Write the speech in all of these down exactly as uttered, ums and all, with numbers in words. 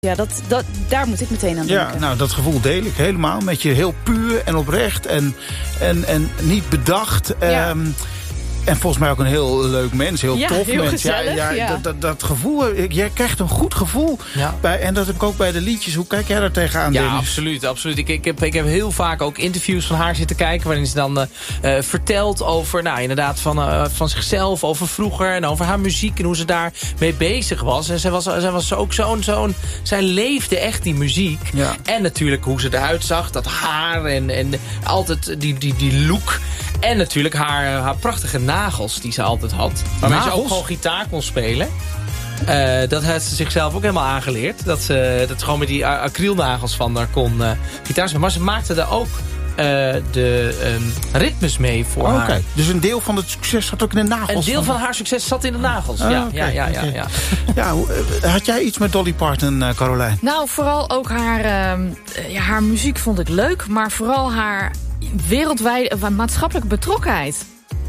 Ja, dat, dat, daar moet ik meteen aan denken. Ja, nou, dat gevoel deel ik helemaal. Met je heel puur en oprecht en, en, en niet bedacht. Ja. Um, En volgens mij ook een heel leuk mens, heel ja, tof heel mens. Gezellig, ja, ja, ja. Dat, dat, dat gevoel, jij krijgt een goed gevoel. Ja. Bij, en dat heb ik ook bij de liedjes. Hoe kijk jij daar tegenaan, Ja, Dennis? absoluut. absoluut. Ik, ik, heb, ik heb heel vaak ook interviews van haar zitten kijken... waarin ze dan uh, uh, vertelt over, nou, inderdaad, van, uh, van zichzelf, over vroeger... en over haar muziek en hoe ze daarmee bezig was. En zij was, zij was ook zo'n... zo'n zij leefde echt die muziek. Ja. En natuurlijk hoe ze eruit zag, dat haar en, en altijd die, die, die look... En natuurlijk haar, haar prachtige nagels die ze altijd had. Waarmee Nagels? ze ook gewoon gitaar kon spelen. Uh, dat heeft ze zichzelf ook helemaal aangeleerd. Dat ze, dat ze gewoon met die acrylnagels van haar kon uh, gitaar spelen. Maar ze maakte er ook uh, de um, ritmes mee voor Oh, haar. okay. Dus een deel van het succes zat ook in de nagels? Een deel van, van haar succes zat in de nagels. Oh, ja, okay, ja, ja, ja, okay. ja. ja, had jij iets met Dolly Parton, uh, Carolijn? Nou, vooral ook haar, uh, ja, haar muziek vond ik leuk. Maar vooral haar wereldwijde uh, maatschappelijke betrokkenheid.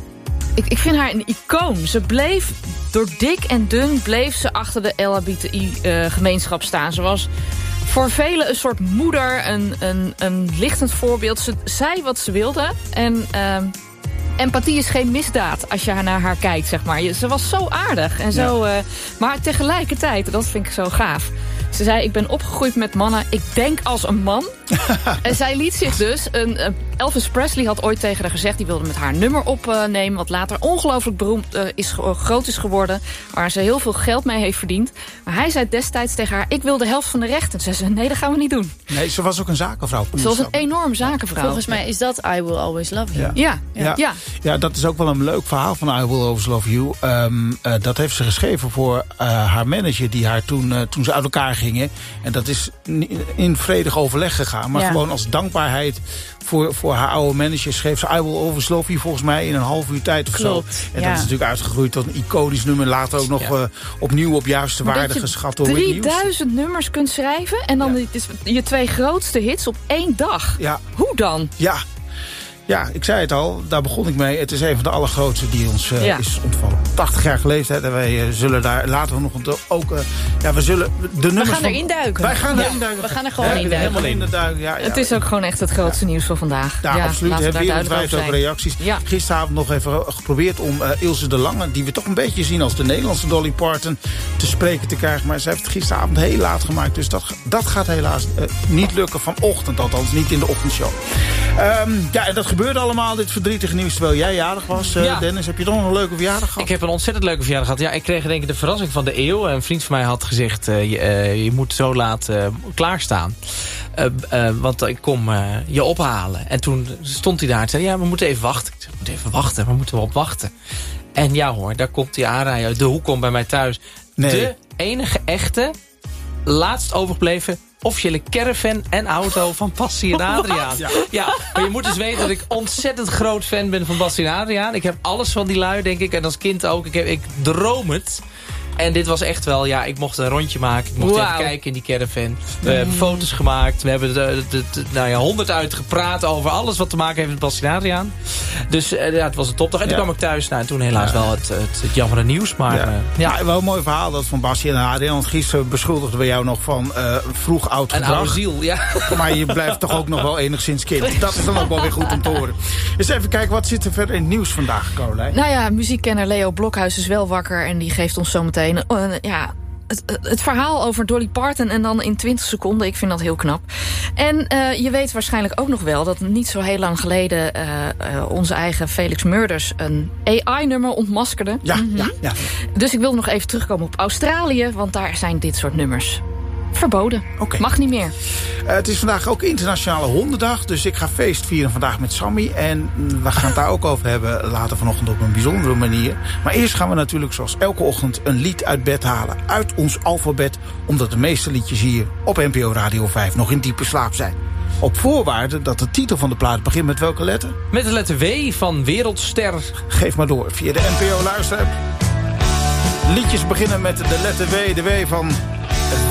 Ik, ik vind haar een icoon. Ze bleef, door dik en dun, bleef ze achter de L H B T I-gemeenschap uh, staan. Ze was voor velen een soort moeder, een, een, een lichtend voorbeeld. Ze zei wat ze wilde. En uh, empathie is geen misdaad als je naar haar kijkt, zeg maar. Ze was zo aardig. En zo, ja. uh, maar tegelijkertijd, dat vind ik zo gaaf... Ze zei, ik ben opgegroeid met mannen. Ik denk als een man. En zij liet zich dus... Een, uh, Elvis Presley had ooit tegen haar gezegd... die wilde met haar nummer opnemen... wat later ongelooflijk beroemd uh, is, uh, groot is geworden... waar ze heel veel geld mee heeft verdiend. Maar hij zei destijds tegen haar... ik wil de helft van de rechten. Ze zei, nee, dat gaan we niet doen. Nee, ze was ook een zakenvrouw. Ze was een enorm zakenvrouw. Volgens mij is dat I Will Always Love You. Ja. Ja, ja. Ja. ja. ja, dat is ook wel een leuk verhaal van I Will Always Love You. Um, uh, dat heeft ze geschreven voor uh, haar manager... die haar toen, uh, toen ze uit elkaar gingen... En dat is in vredig overleg gegaan. Maar ja. gewoon als dankbaarheid voor, voor haar oude manager... schreef ze I Will Always Love You volgens mij in een half uur tijd of Klopt, zo. En ja. dat is natuurlijk uitgegroeid tot een iconisch nummer. Later ook nog ja. uh, opnieuw op juiste maar waarde geschat door Whitney Houston. drieduizend nummers kunt schrijven... en dan ja. je twee grootste hits op één dag. Ja. Hoe dan? Ja. Ja, ik zei het al, daar begon ik mee. Het is een van de allergrootste die ons uh, ja. is ontvallen. tachtig jaar geleden. En wij uh, zullen daar later nog ook... Uh, ja, we zullen de nummers We gaan van, erin duiken. Wij gaan ja. erin duiken. We gaan er gewoon ja, in duiken. Helemaal in de duik. Ja, ja. Het is ook gewoon echt het grootste ja. nieuws van vandaag. Ja, ja absoluut. We hebben wereldwijd ook reacties. Ja. Gisteravond nog even geprobeerd om uh, Ilse de Lange... die we toch een beetje zien als de Nederlandse Dolly Parton... te spreken te krijgen. Maar ze heeft het gisteravond heel laat gemaakt. Dus dat, dat gaat helaas uh, niet lukken vanochtend. Althans, niet in de ochtendshow. Um, ja, en dat gebeurde allemaal, dit verdrietige nieuws... terwijl jij jarig was, uh, ja. Dennis. Heb je toch nog een leuke verjaardag gehad? Ik heb een ontzettend leuke verjaardag gehad. Ja, ik kreeg denk ik de verrassing van de eeuw. Een vriend van mij had gezegd... Uh, je, uh, je moet zo laat uh, klaarstaan. Uh, uh, want ik kom uh, je ophalen. En toen stond hij daar en zei... ja, we moeten even wachten. Ik zei, we moeten even wachten. Waar moeten we op wachten? En ja hoor, daar komt hij aanrijden. De hoek komt bij mij thuis. Nee. De enige echte, laatst overgebleven... officiële caravan en auto van Bassie en Adriaan. Ja. ja, maar je moet dus weten dat ik ontzettend groot fan ben van Bassie en Adriaan. Ik heb alles van die lui, denk ik. En als kind ook. Ik, heb, ik droom het. En dit was echt wel, ja, ik mocht een rondje maken. Ik mocht wow. even kijken in die caravan. We mm. hebben foto's gemaakt. We hebben de, de, de, nou ja, honderd uit gepraat over alles wat te maken heeft met Bassie en Adriaan. Dus uh, ja, het was een topdag. En toen ja. kwam ik thuis. Nou, en toen helaas ja. wel het, het, het jammere nieuws. Maar ja. Uh, ja. ja, wel een mooi verhaal dat van Bassie en Adriaan. Want gisteren beschuldigden we jou nog van uh, vroeg oud gedrag. Een oude ziel, ja. Maar je blijft toch ook nog wel enigszins kind. Dat is dan ook wel weer goed om te horen. Eens even kijken, wat zit er verder in het nieuws vandaag, Carolijn? Nou ja, muziekkenner Leo Blokhuis is wel wakker. En die geeft ons zometeen... Uh, ja, Het, het verhaal over Dolly Parton en dan in twintig seconden. Ik vind dat heel knap. En uh, je weet waarschijnlijk ook nog wel... dat niet zo heel lang geleden uh, uh, onze eigen Felix Murders... een A I-nummer ontmaskerde. Ja, mm-hmm. ja, ja. Dus ik wil nog even terugkomen op Australië... want daar zijn dit soort nummers verboden. Okay. Mag niet meer. Uh, het is vandaag ook Internationale Hondendag. Dus ik ga feest vieren vandaag met Sammy. En we gaan het daar ook over hebben later vanochtend op een bijzondere manier. Maar eerst gaan we natuurlijk zoals elke ochtend een lied uit bed halen. Uit ons alfabet. Omdat de meeste liedjes hier op N P O Radio vijf nog in diepe slaap zijn. Op voorwaarde dat de titel van de plaat begint met welke letter? Met de letter W van Wereldster. Geef maar door via de N P O luisterapp. Liedjes beginnen met de letter W. De W van...